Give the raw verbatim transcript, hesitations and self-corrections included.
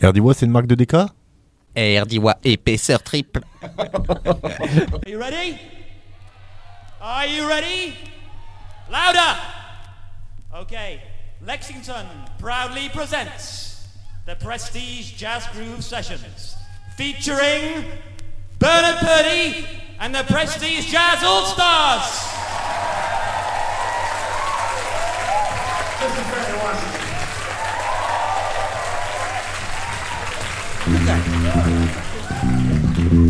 Erdiwa, c'est une marque de D K? Erdiwa, épaisseur triple. Are you ready? Are you ready? Louder! Okay, Lexington proudly presents the Prestige Jazz Groove Sessions, featuring Bernard Purdie and the Prestige Jazz All-Stars! This is very Washington.